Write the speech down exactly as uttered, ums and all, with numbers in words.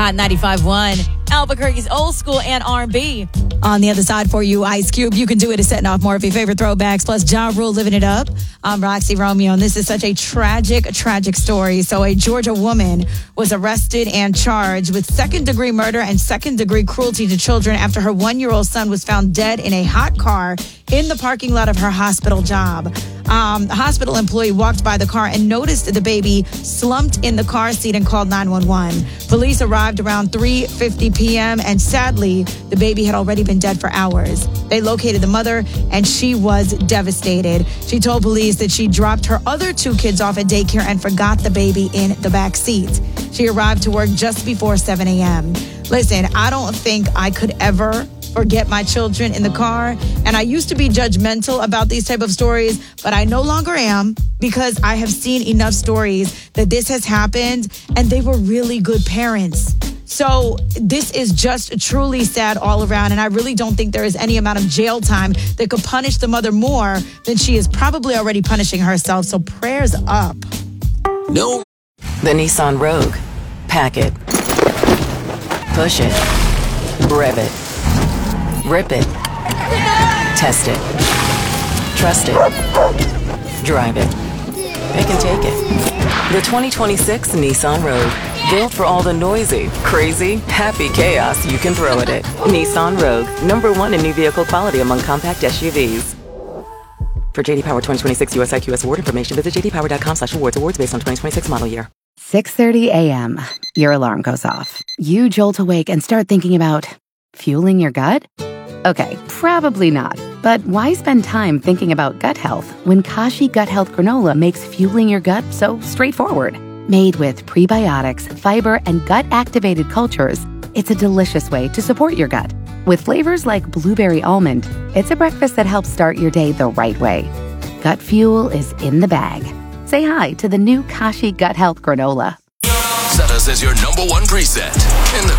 Hot ninety-five point one, Albuquerque's old school and R and B. On the other side for you, Ice Cube. You can do it as setting off more of your favorite throwbacks. Plus, Ja Rule living it up. I'm Roxy Romeo, and this is such a tragic, tragic story. So a Georgia woman was arrested and charged with second-degree murder and second-degree cruelty to children after her one-year-old son was found dead in a hot car in the parking lot of her hospital job. Um, the hospital employee walked by the car and noticed the baby slumped in the car seat and called nine one one. Police arrived around three fifty p.m. and sadly, the baby had already been dead for hours. They located the mother and she was devastated. She told police that she dropped her other two kids off at daycare and forgot the baby in the back seat. She arrived to work just before seven a.m. Listen, I don't think I could ever forget my children in the car. And I used to be judgmental about these type of stories, but I no longer am because I have seen enough stories that this has happened and they were really good parents. So this is just truly sad all around. And I really don't think there is any amount of jail time that could punish the mother more than she is probably already punishing herself. So prayers up. No. The Nissan Rogue. Pack it. Push it. Rev it. Rip it. Test it. Trust it. Drive it. Pick and take it. The twenty twenty-six Nissan Rogue. Built for all the noisy, crazy, happy chaos you can throw at it. Nissan Rogue. Number one in new vehicle quality among compact S U Vs. For J D Power twenty twenty-six U S I Q S award information, visit j d power dot com slash awards. Awards based on twenty twenty-six model year. six thirty a.m. Your alarm goes off. You jolt awake and start thinking about fueling your gut? Okay, probably not. But why spend time thinking about gut health when Kashi Gut Health Granola makes fueling your gut so straightforward? Made with prebiotics, fiber, and gut-activated cultures, it's a delicious way to support your gut. With flavors like blueberry almond, it's a breakfast that helps start your day the right way. Gut fuel is in the bag. Say hi to the new Kashi Gut Health Granola. Set us as your number one preset in the